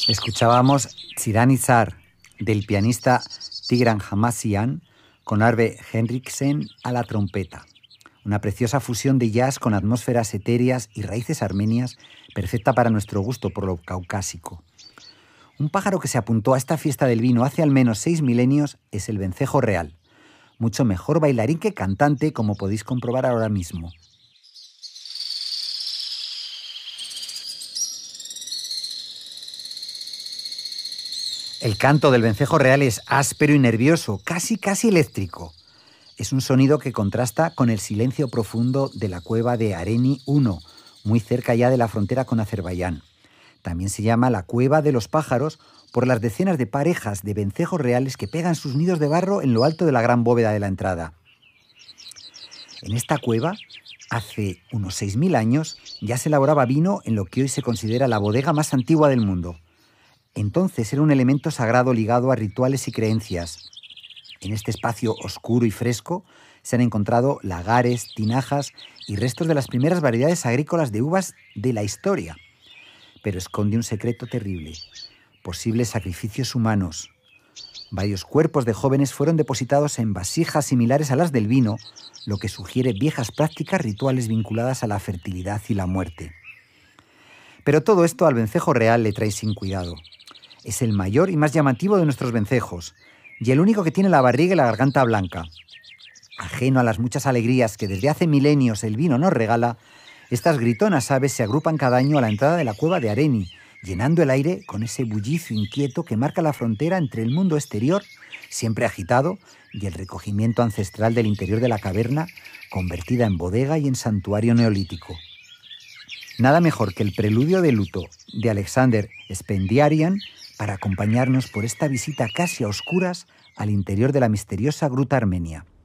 Escuchábamos Tsiranitsar del pianista Tigran Hamasyan con Arve Henriksen a la trompeta. Una preciosa fusión de jazz con atmósferas etéreas y raíces armenias, perfecta para nuestro gusto por lo caucásico. Un pájaro que se apuntó a esta fiesta del vino hace al menos 6 milenios es el vencejo real. Mucho mejor bailarín que cantante, como podéis comprobar ahora mismo. El canto del vencejo real es áspero y nervioso, casi eléctrico. Es un sonido que contrasta con el silencio profundo de la cueva de Areni I, muy cerca ya de la frontera con Azerbaiyán. También se llama la cueva de los pájaros por las decenas de parejas de vencejos reales que pegan sus nidos de barro en lo alto de la gran bóveda de la entrada. En esta cueva, hace unos 6.000 años, ya se elaboraba vino en lo que hoy se considera la bodega más antigua del mundo. Entonces era un elemento sagrado ligado a rituales y creencias. En este espacio oscuro y fresco se han encontrado lagares, tinajas y restos de las primeras variedades agrícolas de uvas de la historia. Pero esconde un secreto terrible: posibles sacrificios humanos. Varios cuerpos de jóvenes fueron depositados en vasijas similares a las del vino, lo que sugiere viejas prácticas rituales vinculadas a la fertilidad y la muerte. Pero todo esto al vencejo real le trae sin cuidado. Es el mayor y más llamativo de nuestros vencejos, y el único que tiene la barriga y la garganta blanca. Ajeno a las muchas alegrías que desde hace milenios el vino nos regala, estas gritonas aves se agrupan cada año a la entrada de la cueva de Areni, llenando el aire con ese bullicio inquieto que marca la frontera entre el mundo exterior, siempre agitado, y el recogimiento ancestral del interior de la caverna, convertida en bodega y en santuario neolítico. Nada mejor que el preludio de luto de Alexander Spendiarian para acompañarnos por esta visita casi a oscuras al interior de la misteriosa gruta armenia.